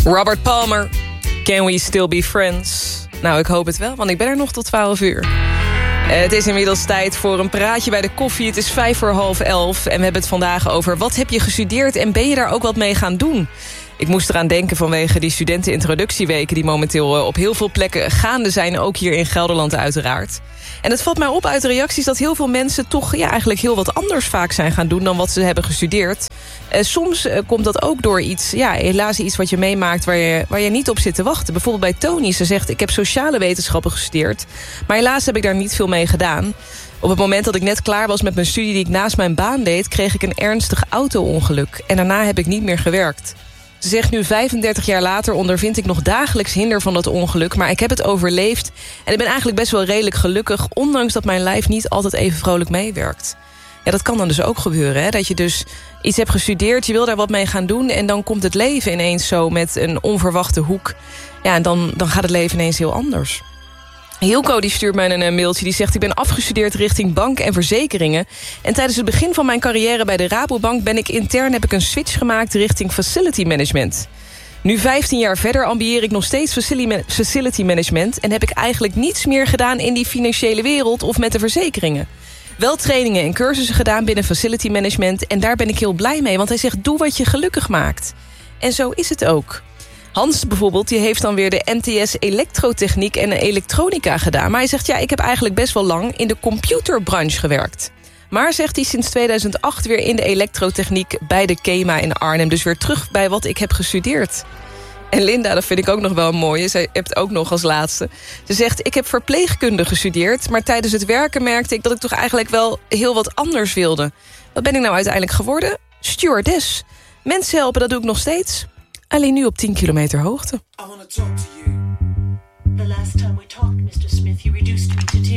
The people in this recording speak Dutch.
Robert Palmer, Can We Still Be Friends? Nou, ik hoop het wel, want ik ben er nog tot 12 uur. Het is inmiddels tijd voor een praatje bij de koffie. Het is 11:05 en we hebben het vandaag over... wat heb je gestudeerd en ben je daar ook wat mee gaan doen? Ik moest eraan denken vanwege die studentenintroductieweken... die momenteel op heel veel plekken gaande zijn, ook hier in Gelderland uiteraard. En het valt mij op uit de reacties dat heel veel mensen... toch eigenlijk heel wat anders vaak zijn gaan doen dan wat ze hebben gestudeerd. Soms komt dat ook door iets, helaas iets wat je meemaakt... waar je niet op zit te wachten. Bijvoorbeeld bij Tony, ze zegt... ik heb sociale wetenschappen gestudeerd, maar helaas heb ik daar niet veel mee gedaan. Op het moment dat ik net klaar was met mijn studie die ik naast mijn baan deed... kreeg ik een ernstig auto-ongeluk en daarna heb ik niet meer gewerkt. Ze zegt nu 35 jaar later ondervind ik nog dagelijks hinder van dat ongeluk... maar ik heb het overleefd en ik ben eigenlijk best wel redelijk gelukkig... ondanks dat mijn lijf niet altijd even vrolijk meewerkt. Ja, dat kan dan dus ook gebeuren, hè? Dat je dus iets hebt gestudeerd, je wil daar wat mee gaan doen... en dan komt het leven ineens zo met een onverwachte hoek. Ja, en dan gaat het leven ineens heel anders. Hilco die stuurt mij een mailtje, die zegt... ik ben afgestudeerd richting bank en verzekeringen... en tijdens het begin van mijn carrière bij de Rabobank... heb ik een switch gemaakt richting facility management. Nu 15 jaar verder ambieer ik nog steeds facility management... en heb ik eigenlijk niets meer gedaan in die financiële wereld... of met de verzekeringen. Wel trainingen en cursussen gedaan binnen facility management... en daar ben ik heel blij mee, want hij zegt... doe wat je gelukkig maakt. En zo is het ook. Hans bijvoorbeeld, die heeft dan weer de NTS elektrotechniek en elektronica gedaan. Maar hij zegt, ik heb eigenlijk best wel lang in de computerbranche gewerkt. Maar, zegt hij, sinds 2008 weer in de elektrotechniek bij de KEMA in Arnhem. Dus weer terug bij wat ik heb gestudeerd. En Linda, dat vind ik ook nog wel een mooie. Zij hebt ook nog als laatste. Ze zegt, ik heb verpleegkunde gestudeerd... maar tijdens het werken merkte ik dat ik toch eigenlijk wel heel wat anders wilde. Wat ben ik nou uiteindelijk geworden? Stewardess. Mensen helpen, dat doe ik nog steeds... alleen nu op 10 kilometer hoogte. I wanna talk to you. The last time we talked, Mr. Smith, you reduced me to tears.